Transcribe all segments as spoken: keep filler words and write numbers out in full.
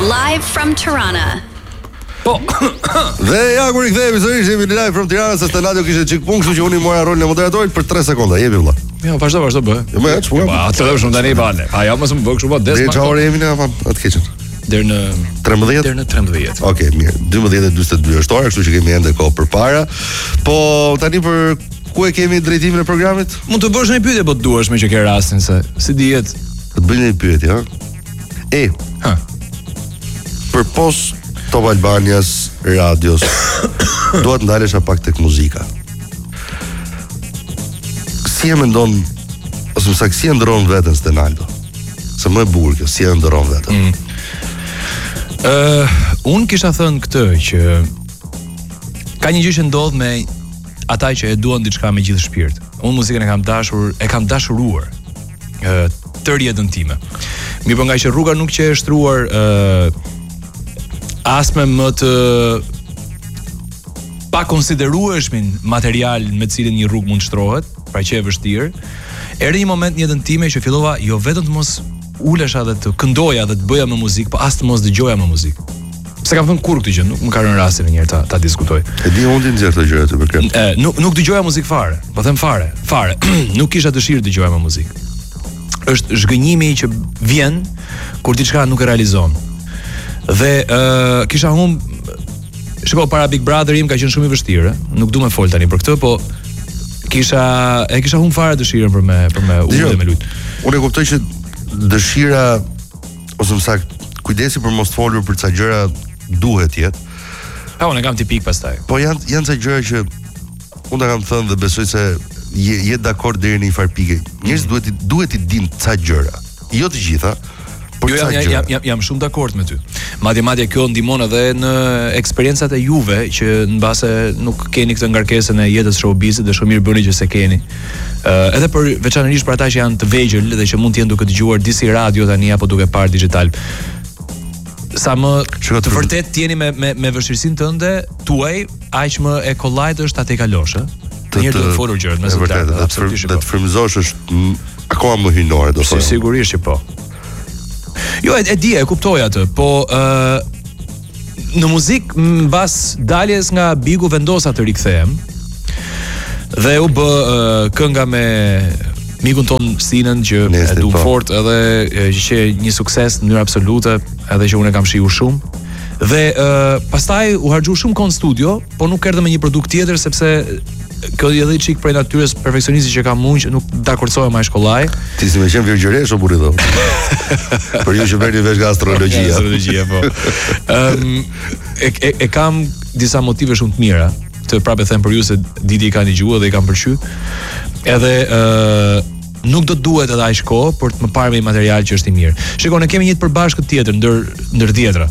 Live from Tirana. Po. Dhe ja kur i kthehemi sërish jemi live from Tirana, se Steladio kishte çik punë, kështu që unë i mora rolin e moderatorit për tre sekonda. Jepi vëlla. Jo, vazhdo, vazhdo bë. Jo, më atë çfarë? Pa, atë do shumë tani bale. A ja mos më bëj kështu po des. Dhe çfarë jemi ne apo atë keqen? Deri në trembëdhjetë? Deri në trembëdhjetë. Okej, mirë. dymbëdhjetë e dymbëdhjetë e dy shtator, kështu që kemi ende kohë përpara. Po tani për ku e kemi drejtimin e programit? Mund të bësh një pyetje po të duash me që ke rastin se si dihet. Të bëj një pyetje, ha? E. Ha. Për pos Top Albanias radios duhet ndalesha pak tek muzika. Si e mendon, ose më saktë si e ndron veten Stenaldo? Se më e bukur kjo, si e ndron veten. Mm. Uh, unë kisha thënë këtë që ka një gjë që ndodh me ata që e duan diçka me gjithë shpirt. Unë muzikën e kam dashur, e kam dashuruar uh, tërë jetën time. Mirë, po nga që rruga nuk që e shtruar uh, as me më të pa konsiderueshmin material me cilin një rrugë mund shtrohet, pra që e vështirë, erdhi një moment në jetën time që fillova jo vetëm të mos ulesha dhe të këndoja dhe të bëja me muzikë, po as të mos dëgjoja me muzikë. Se kam thënë kur këtë gjë, nuk më ka rënë rasti ndonjëherë ta ta diskutoj. E di unë ti nxjerr këto gjëra ty për këtë. E, nuk nuk dëgjoja muzikë fare, po them fare, fare. Nuk kisha dëshirë të dëgjoja me muzikë. Është zhgënjimi që vjen kur diçka nuk e realizon. Dhe uh, kisha humb, shiko, para Big Brother im ka qenë shumë i vështirë, nuk du me fol tani për këtë, po kisha e kisha humb fare dëshirën për me për me ulë dhe me lut. Unë e kuptoj që dëshira ose më saktë kujdesi për mos të folur për ca gjëra duhet jetë. Pa, unë e kam tipik pastaj. Po janë janë ca gjëra që unë ta kam thënë dhe besoj se je, je dakord deri në një farë pike. Njerëzit duhet i duhet i dinë ca gjëra. Jo të gjitha. Jo, jam, jam, jam, jam shumë dakord me ty. Madje madje kjo ndihmon edhe në eksperiencat e juve që mbase nuk keni këtë ngarkesën e jetës showbizit dhe shumë mirë bëni që se keni. Uh, edhe për veçanërisht për ata që janë të vegjël dhe që mund të jenë duke dëgjuar disi radio tani apo duke parë digital. Sa më të vërtet të jeni me me me vështirësinë tënde tuaj, aq më e kollajt është ta te kalosh, ë. Të njëjtë të folur gjërat me zot. Absolutisht. Dhe të frymëzosh është akoma më hynore, do të thonë. Sigurisht që po. Jo, e, e di, e kuptoj atë, po uh, në muzik mbas daljes nga Bigu vendosa të rikthehem. Dhe u bë uh, kënga me mikun ton Sinën që e du fort edhe që një sukses në mënyrë absolute, edhe që unë e kam shiu shumë. Dhe uh, pastaj u harxhu shumë kohë në studio, po nuk erdhëm me një produkt tjetër sepse kjo edhe çik prej natyrës perfekcionisti që kam unë që nuk dakordsohem me shkollaj. Ti si më qen virgjëresh o burri dho. Për ju që bëni vesh gastrologjia. Gastrologjia po. Ëm um, e, e, e kam disa motive shumë të mira. Të prapë them për ju se Didi i ka dëgjuar dhe i kam pëlqyer. Edhe ë uh, nuk do të duhet edhe aq kohë për të më parë me një material që është i mirë. Shikoj, ne kemi një të përbashkët tjetër ndër ndër dhjetra.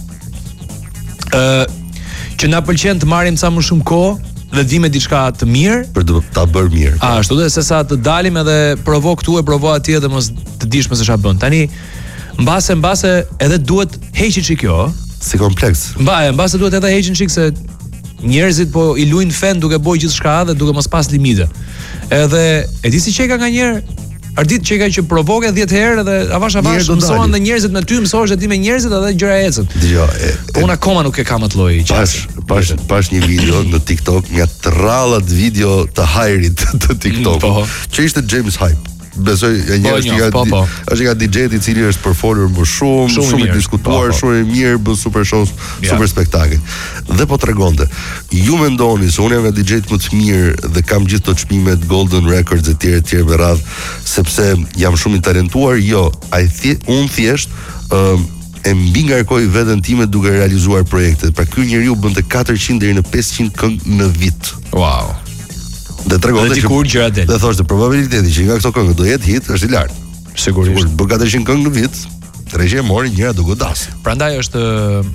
Ë uh, që na pëlqen të marrim sa më shumë kohë dhe të vime diçka të mirë për të ta bërë mirë. A, ashtu dhe se sa të dalim edhe provo këtu e provo atje dhe mos të dish më se çfarë bën. Tani mbase mbase edhe duhet heqi çik kjo, si kompleks. Mbase mbase duhet edhe heqin çik se njerëzit po i luajn fen duke bërë gjithçka dhe duke mos pas limite. Edhe e di si çeka nganjëherë Ardit çeka që provoke dhjetë herë dhe avash avash mësohen dhe njerëzit me ty, mësohesh edhe ti me njerëzit edhe gjëra ecën. Dgjoj. Po unë akoma nuk e kam atë lloj. Pash pash pash një video në TikTok, nga trallat video të hajrit të TikTok. Po. Që ishte James Hype. Besoj e një është nga po, po. është nga D J i cili është përfolur më shumë, shumë, shumë i diskutuar, po, po. Shumë i mirë, bën super shows, ja. Super spektakël. Dhe po tregonte, ju mendoni se unë jam nga D J-t më të mirë dhe kam gjithë ato çmimet Golden Records e tjerë etj me radh, sepse jam shumë i talentuar? Jo, ai thjesht unë thjesht ë uh, e mbi ngarkoj veten time duke realizuar projekte. Pra ky njeriu bënte katërqind deri në pesëqind këngë në vit. Wow. Dhe tregonte që kur gjëra del. Dhe thoshte probabiliteti që nga këto këngë do jetë hit është i lartë. Sigurisht. Kur bë katërqind këngë në vit, treqe e mori njëra do godas. Prandaj është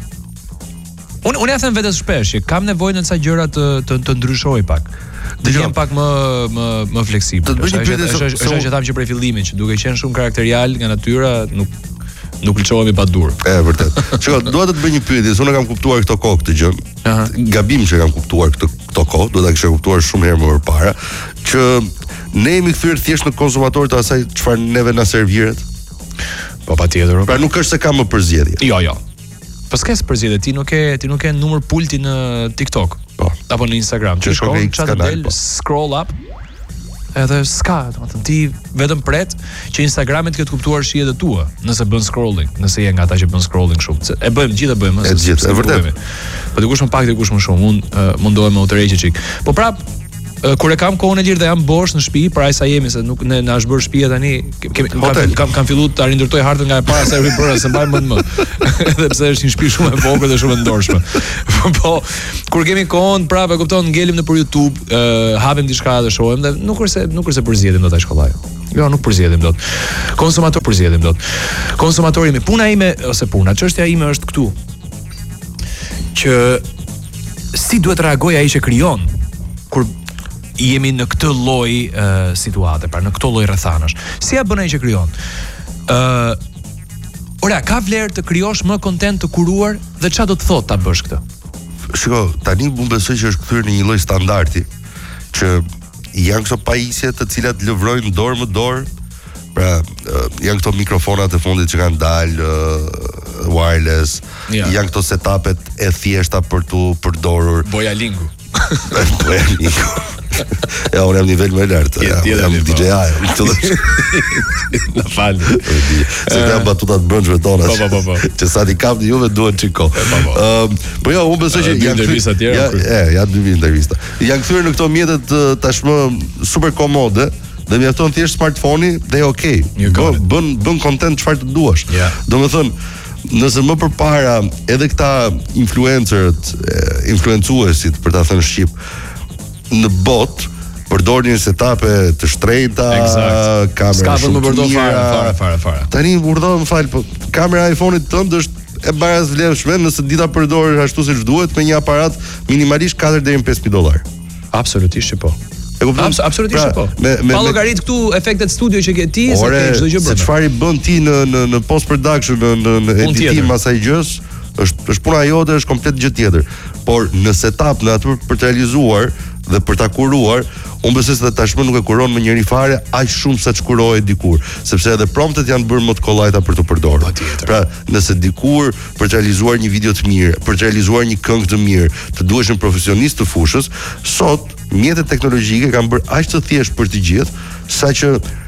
unë unë ja them vetes shpesh që kam nevojë në ca gjëra të të, të ndryshoj pak. Të jem pak më më më fleksibël. Është është që tham që prej fillimit që duke qenë shumë karakterial nga natyra nuk nuk lçohemi pa dur. E vërtet. Çka dua të të bëj një pyetje, unë kam kuptuar këto kohë këtë gjë. Aha. Gabim që kam kuptuar këtë këto kohë, do ta kisha kuptuar shumë herë më parë, që ne jemi kthyer thjesht në konsumator të asaj çfarë neve na serviret. Po patjetër. Pra nuk është se ka më përzgjedhje. Jo, jo. Po s'ka përzgjedhje, ti nuk e ti nuk ke numër pulti në TikTok. Po. Apo në Instagram, ti shkon çfarë del, scroll up. Edhe s'ka, domethënë ti vetëm pret që Instagrami të ketë kuptuar shijet e tua, nëse bën scrolling, nëse je nga ata që bën scrolling shumë. E bëjmë, gjithë e bëjmë, e gjithë, e vërtet. Po dikush më pak, dikush më shumë. Unë uh, mundohem me utërheqje çik. Po prap uh, kur e kam kohën e lirë dhe jam bosh në shtëpi, para sa jemi se nuk ne na është bërë shtëpia tani, kem kam kam, kam filluar ta rindërtoj hartën nga e para se rri bërë, se mbaj mend më. Edhe pse është një shtëpi shumë e vogël dhe shumë e ndorshme. Po kur kemi kohën, prapë e kupton, ngelim nëpër YouTube, uh, hapim diçka dhe shohim dhe nuk është se nuk është se përzgjedhim dot ai shkollaj. Jo, nuk përzgjedhim dot. Konsumator përzgjedhim dot. Konsumatori ime, puna ime ose puna, çështja ime është këtu. Që si duhet reagoj ai që krijon kur jemi në këtë lloj uh, situate, pra në këtë lloj rrethanash. Si ja bën ai që krijon? Ë uh, Ora, ka vlerë të krijosh më kontent të kuruar dhe çfarë do të thotë ta bësh këtë? Shiko, tani unë besoj që është kthyer në një lloj standardi që janë këto pajisje të cilat lëvrojnë dorë më dorë. Pra, uh, janë këto mikrofonat e fundit që kanë dalë uh, wireless, ja. Janë këto setupet e thjeshta për tu përdorur. Boja lingu. Boja lingu. Ja, unë jam nivel më lartë. Ja, jam D J A. Në falë. Se të jam batutat brëndshme tona. Po, po, po. Që sa t'i kam në juve duhet qiko. Po jo, unë besoj që janë këthyrë. Ja, janë dy intervista. Janë këthyrë në këto mjetet tashmë super komode, dhe mjafton thjesht smartphone-i dhe okay. Bën bën bën content çfarë të duash. Yeah. Domethënë, nëse më përpara edhe këta influencerët, influencuesit për ta thënë shqip, në bot përdorin setupe të shtrenjta, exact. Kamera shumë të mira. Fare, fare, fare. Tani urdhë më fal, po kamera iPhone-it tënd është e baraz vlefshme nëse dita përdorësh ashtu siç duhet me një aparat minimalisht katër deri në pesë mijë dollar. Absolutisht që po. E kupton? Abs absolutisht pra, po. Me, me, pa llogarit këtu efektet studio që ke ti, se ke çdo gjë bërë. Se çfarë i bën ti në në në post production, në në, në editim asaj gjës, është është puna jote, është komplet gjë tjetër. Por në setup, në atë për të realizuar dhe për ta kuruar, unë besoj se tashmë nuk e kuron më njëri fare aq shumë sa çkurohej dikur, sepse edhe promptet janë bërë më të kollajta për të përdorur. Pra, nëse dikur për të realizuar një video të mirë, për të realizuar një këngë të mirë, të duhesh një profesionist të fushës, sot mjetet teknologjike kanë bërë aq të thjeshtë për të gjithë, saqë